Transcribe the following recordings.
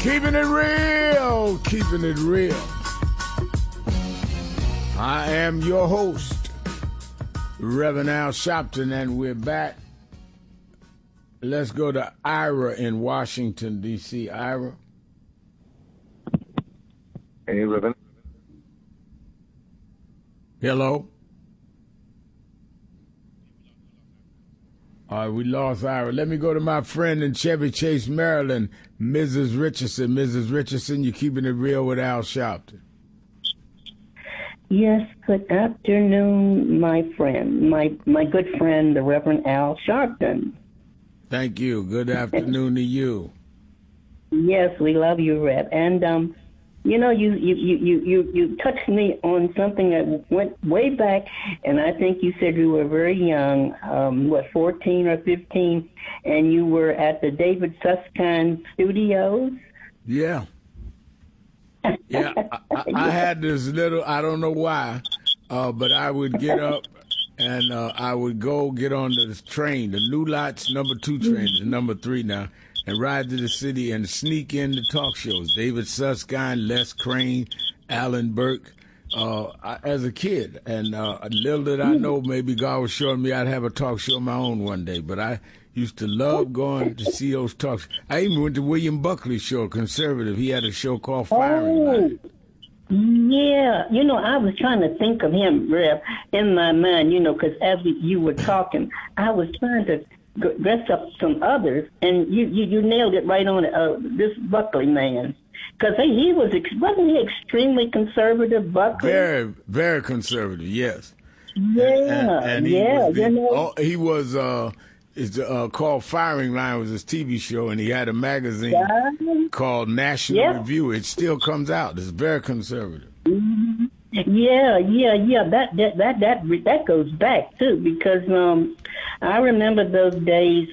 Keeping it real, keeping it real. I am your host, Reverend Al Sharpton, and we're back. Let's go to Ira in Washington, D.C. Ira. Hey, Reverend. Hello. All right, we lost Ira. Let me go to my friend in Chevy Chase, Maryland, Mrs. Richardson. Mrs. Richardson, you're keeping it real with Al Sharpton. Yes, good afternoon, my friend, my good friend, the Reverend Al Sharpton. Thank you. Good afternoon to you. Yes, we love you, Rev. And you know, you touched me on something that went way back, and I think you said you were very young, 14 or 15, and you were at the David Susskind Studios? Yeah. Yeah, I had this little, I don't know why, but I would get up and I would go get on this train, the New Lots number 2 train, the number 3 now, and ride to the city and sneak in the talk shows. David Susskind, Les Crane, Alan Burke, as a kid. And little did I know, maybe God was showing me I'd have a talk show of my own one day. But I used to love going to see those talks. I even went to William Buckley's show, conservative. He had a show called Firing Line. Yeah, you know, I was trying to think of him, Rev, in my mind, you know, because as you were talking, I was trying to dress up some others, and you nailed it right on this Buckley man. Because wasn't he extremely conservative, Buckley? Very, very conservative, yes. Yeah, and he was called Firing Line was his TV show, and he had a magazine called National Review. It still comes out. It's very conservative. Mm-hmm. Yeah. That goes back too, because I remember those days.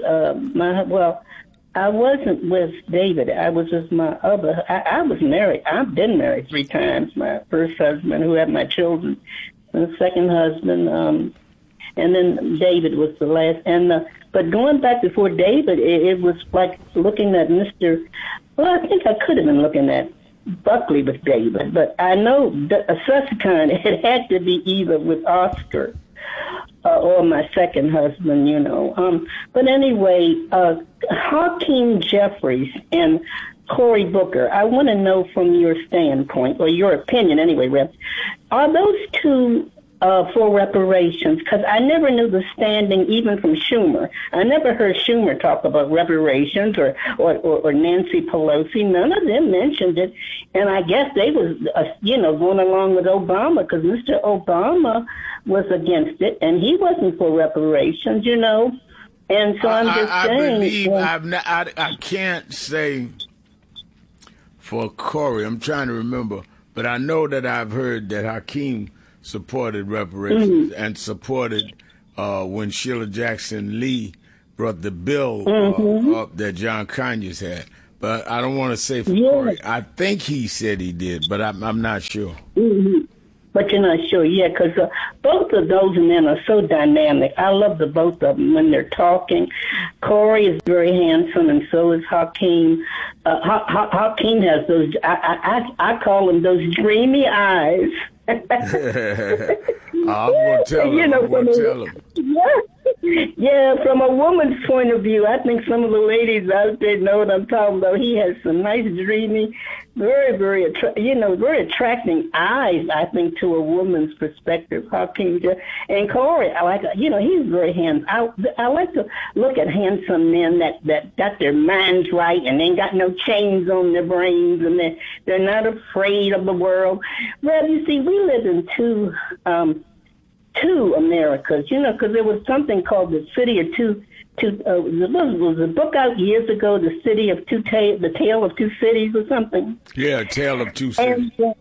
I wasn't with David. I was with my other. I was married. I've been married 3 times. My first husband, who had my children, the second husband, and then David was the last. And but going back before David, it was like looking at Mr. Well, I think I could have been looking at Buckley with David, but I know Susskind, it had to be either with Oscar or my second husband, you know. But anyway, Hakeem Jeffries and Cory Booker, I want to know from your standpoint, or your opinion anyway, Rep, are those two for reparations? Because I never knew the standing even from Schumer. I never heard Schumer talk about reparations or Nancy Pelosi. None of them mentioned it. And I guess they was, going along with Obama, because Mr. Obama was against it, and he wasn't for reparations, you know. And so I'm just saying. I can't say for Cory. I'm trying to remember. But I know that I've heard that Hakeem supported reparations and supported when Sheila Jackson Lee brought the bill up that John Conyers had. But I don't want to say for Cory. I think he said he did, but I'm not sure. Mm-hmm. But you're not sure, because both of those men are so dynamic. I love the both of them when they're talking. Cory is very handsome, and so is Hakeem. Hakeem has those, I call them those dreamy eyes. I'm going to tell him. Yeah, from a woman's point of view, I think some of the ladies out there know what I'm talking about. He has some nice, dreamy, very, very, very attracting eyes, I think, to a woman's perspective. Hakeem and Cory, he's very handsome. I like to look at handsome men that got their minds right and ain't got no chains on their brains, and they're not afraid of the world. Well, you see, we live in two Americas, because there was something called the City of there was a book out years ago, The Tale of Two Cities or something. Yeah, Tale of Two Cities. And,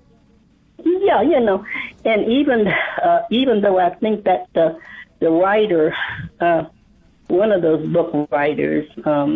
and even though I think that the writer, one of those book writers,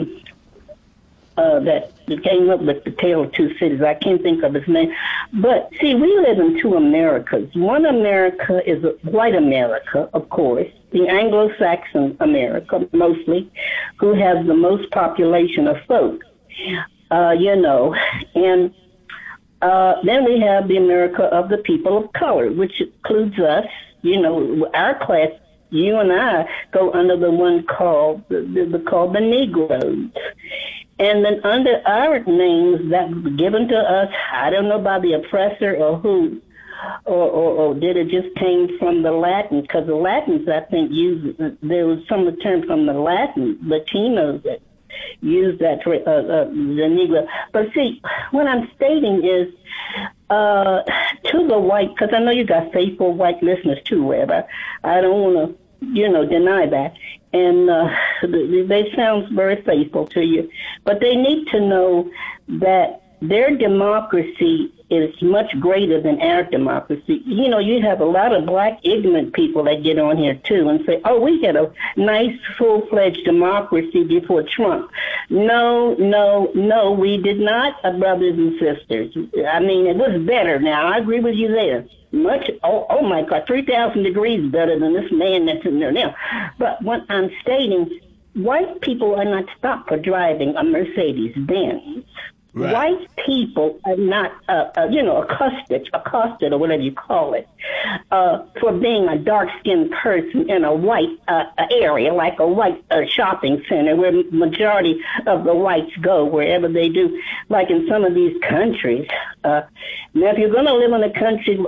that came up with The Tale of Two Cities. I can't think of his name. But, see, we live in two Americas. One America is white America, of course, the Anglo-Saxon America, mostly, who has the most population of folks, and And then we have the America of the people of color, which includes us. You know, our class, you and I go under the one called called the Negroes. And then under our names that were given to us, I don't know by the oppressor or who, or did it just came from the Latin? Because the Latins, I think, there was some term from the Latinos that used that for the Negro. But see, what I'm stating is to the white, because I know you got faithful white listeners too, Webb. I don't want to, deny that. And they sound very faithful to you. But they need to know that their democracy is much greater than our democracy. You know, you have a lot of black ignorant people that get on here too and say, oh, we had a nice full-fledged democracy before Trump. No, we did not, brothers and sisters. I mean, it was better now. I agree with you there. Much, oh my God, 3,000 degrees better than this man that's in there now. But what I'm stating, white people are not stopped for driving a Mercedes-Benz. Right. White people are not, accosted or whatever you call it, for being a dark-skinned person in a white area, like a white shopping center where majority of the whites go, wherever they do, like in some of these countries. Now, if you're going to live in a country,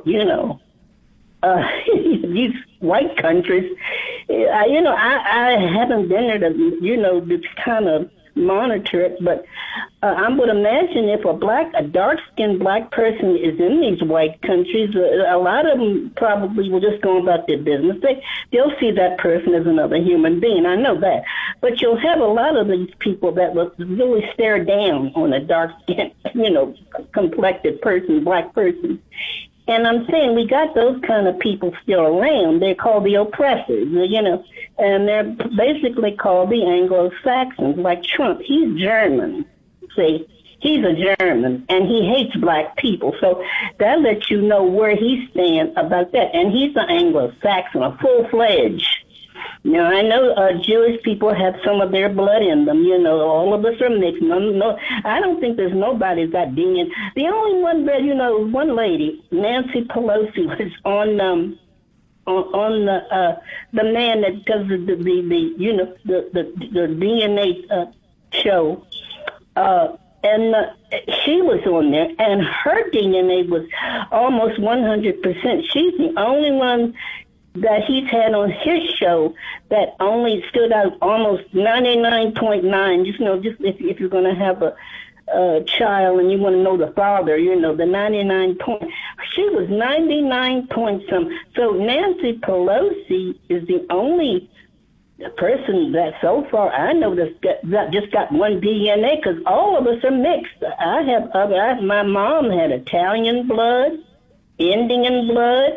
these white countries, I haven't been there to kind of monitor it, but I would imagine if a dark-skinned black person is in these white countries, a lot of them probably will just go about their business. They'll see that person as another human being. I know that. But you'll have a lot of these people that will really stare down on a dark-skinned, complected person, black person. And I'm saying we got those kind of people still around. They're called the oppressors, and they're basically called the Anglo-Saxons, like Trump. He's German, see? He's a German, and he hates black people. So that lets you know where he stands about that. And he's an Anglo-Saxon, a full-fledged. Now, I know Jewish people have some of their blood in them. All of us are mixed. No, I don't think there's nobody got DNA. The only one that, one lady, Nancy Pelosi, was on the man that does the DNA show. And she was on there, and her DNA was almost 100%. She's the only one that he's had on his show that only stood out almost 99.9. Just if you're going to have a child and you want to know the father, the 99 point. She was 99 point some. So Nancy Pelosi is the only person that so far I know that just got one DNA, because all of us are mixed. My mom had Italian blood, Indian blood.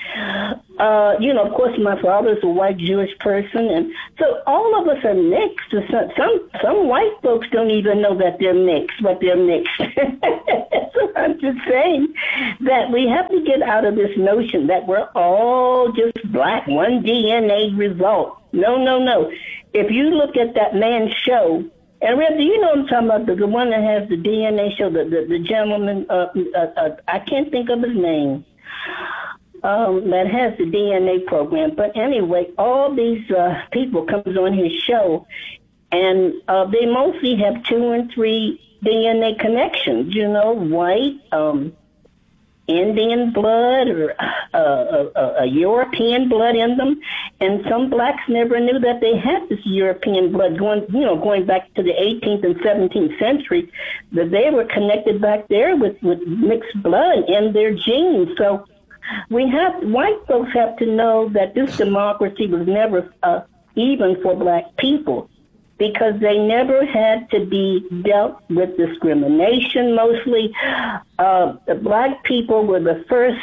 Of course, my father's a white Jewish person, and so all of us are mixed. Some white folks don't even know that they're mixed, but they're mixed. So I'm just saying that we have to get out of this notion that we're all just black, one DNA result. No. If you look at that man's show, and Reb, do you know what I'm talking about? The one that has the DNA show, the gentleman, I can't think of his name. That has the DNA program. But anyway, all these people comes on his show, and they mostly have 2 and 3 DNA connections, white, Indian blood, or a European blood in them. And some blacks never knew that they had this European blood going back to the 18th and 17th century, that they were connected back there with mixed blood in their genes. So white folks have to know that this democracy was never even for black people, because they never had to be dealt with discrimination mostly. The black people were the first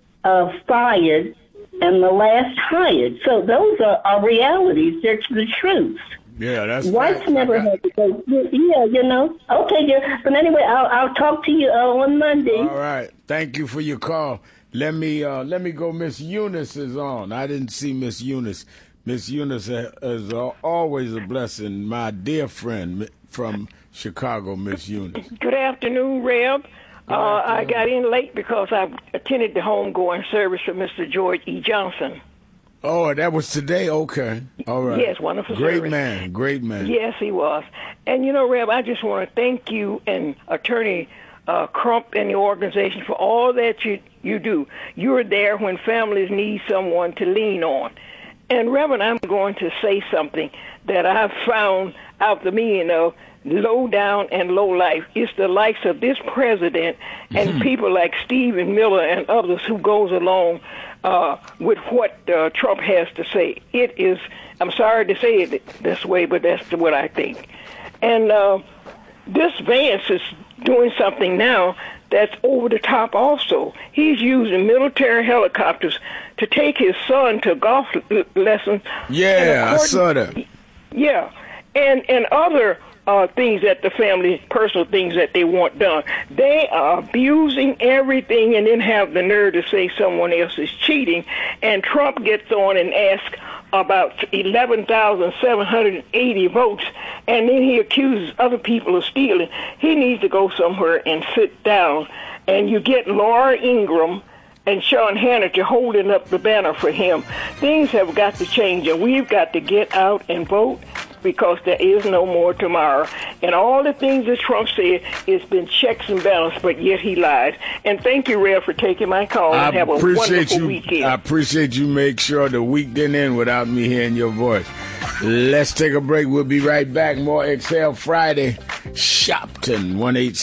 fired and the last hired. So those are realities. They're the truth. Yeah, that's whites facts. never had to go. Yeah, Okay, dear. But anyway, I'll talk to you on Monday. All right. Thank you for your call. Let me go. Miss Eunice is on. I didn't see Miss Eunice. Miss Eunice is always a blessing. My dear friend from Chicago, Miss Eunice. Good afternoon, Reb. I got in late because I attended the homegoing service for Mr. George E. Johnson. Oh, that was today? Okay. All right. Yes, wonderful Great service. man, great man. Yes, he was. And, you know, Reb, I just want to thank you and Attorney Crump and the organization for all that you do. You're there when families need someone to lean on. And, Reverend, I'm going to say something that I've found out the meaning of low down and low life. It's the likes of this president and people like Stephen Miller and others who goes along with what Trump has to say. It is, I'm sorry to say it this way, but that's what I think. And this Vance is doing something now that's over the top also. He's using military helicopters to take his son to golf lessons. Yeah, I saw that. Yeah, and other things that the family, personal things that they want done. They are abusing everything and then have the nerve to say someone else is cheating. And Trump gets on and asks about 11,780 votes, and then he accuses other people of stealing. He needs to go somewhere and sit down. And you get Laura Ingraham and Sean Hannity holding up the banner for him. Things have got to change, and we've got to get out and vote, because there is no more tomorrow. And all the things that Trump said, it's been checks and balances, but yet he lied. And thank you, Rev, for taking my call. And have a wonderful weekend. I appreciate you make sure the week didn't end without me hearing your voice. Let's take a break. We'll be right back. More Exhale Friday. Shopton,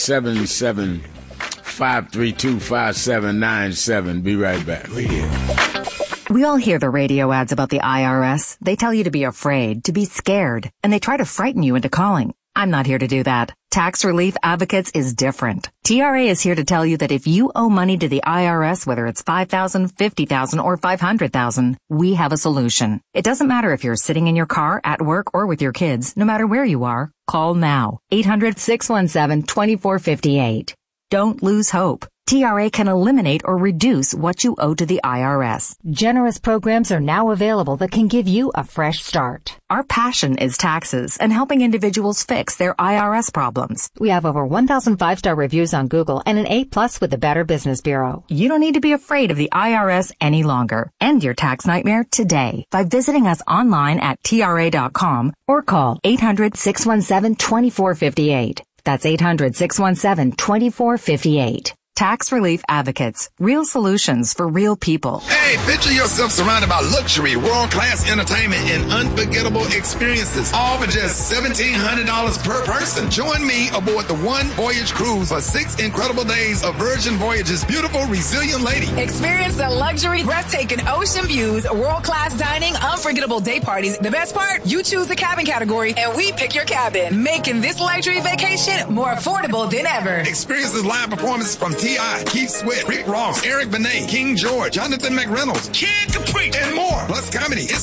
1-877-532-5797. Be right back. We all hear the radio ads about the IRS. They tell you to be afraid, to be scared, and they try to frighten you into calling. I'm not here to do that. Tax Relief Advocates is different. TRA is here to tell you that if you owe money to the IRS, whether it's $5,000, $50,000, or $500,000, we have a solution. It doesn't matter if you're sitting in your car, at work, or with your kids. No matter where you are, call now. 800-617-2458. Don't lose hope. TRA can eliminate or reduce what you owe to the IRS. Generous programs are now available that can give you a fresh start. Our passion is taxes and helping individuals fix their IRS problems. We have over 1,000 5-star reviews on Google and an A+ with the Better Business Bureau. You don't need to be afraid of the IRS any longer. End your tax nightmare today by visiting us online at TRA.com or call 800-617-2458. That's 800-617-2458. Tax Relief Advocates. Real solutions for real people. Hey, picture yourself surrounded by luxury, world-class entertainment, and unforgettable experiences, all for just $1,700 per person. Join me aboard the One Voyage Cruise for 6 incredible days of Virgin Voyage's beautiful, resilient lady. Experience the luxury, breathtaking ocean views, world-class dining, unforgettable day parties. The best part? You choose the cabin category, and we pick your cabin, making this luxury vacation more affordable than ever. Experience this live performance from T.I., Keith Sweat, Rick Ross, Eric Benet, King George, Jonathan McReynolds, Kid Capri, and more. Plus comedy. It's